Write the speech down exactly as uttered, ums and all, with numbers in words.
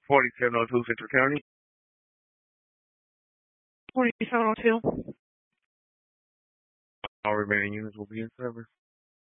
forty-seven oh two Central County. forty-seven oh two. All remaining units will be in service.